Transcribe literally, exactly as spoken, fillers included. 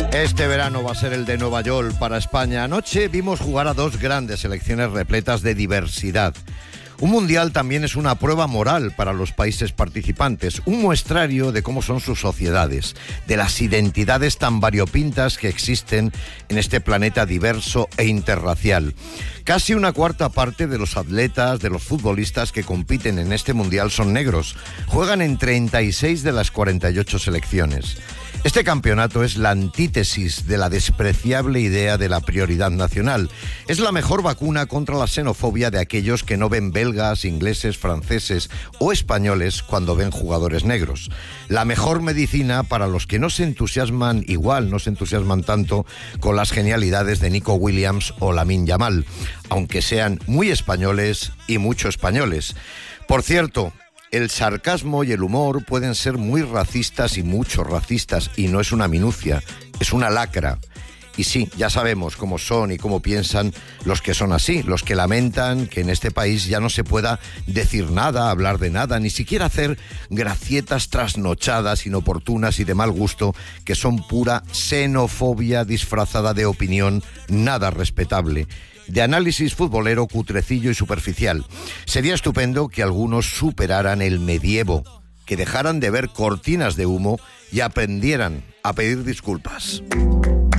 Este verano va a ser el de Nueva York para España. Anoche vimos jugar a dos grandes selecciones repletas de diversidad. Un mundial también es una prueba moral para los países participantes, un muestrario de cómo son sus sociedades, de las identidades tan variopintas que existen en este planeta diverso e interracial. Casi una cuarta parte de los atletas, de los futbolistas que compiten en este mundial son negros. Juegan en treinta y seis de las cuarenta y ocho selecciones. Este campeonato es la antítesis de la despreciable idea de la prioridad nacional. Es la mejor vacuna contra la xenofobia de aquellos que no ven belgas, ingleses, franceses o españoles cuando ven jugadores negros. La mejor medicina para los que no se entusiasman igual, no se entusiasman tanto con las genialidades de Nico Williams o Lamine Yamal, aunque sean muy españoles y mucho españoles. Por cierto, el sarcasmo y el humor pueden ser muy racistas y mucho racistas, y no es una minucia, es una lacra. Y sí, ya sabemos cómo son y cómo piensan los que son así, los que lamentan que en este país ya no se pueda decir nada, hablar de nada, ni siquiera hacer gracietas trasnochadas, inoportunas y de mal gusto, que son pura xenofobia disfrazada de opinión nada respetable, de análisis futbolero cutrecillo y superficial. Sería estupendo que algunos superaran el medievo, que dejaran de ver cortinas de humo y aprendieran a pedir disculpas.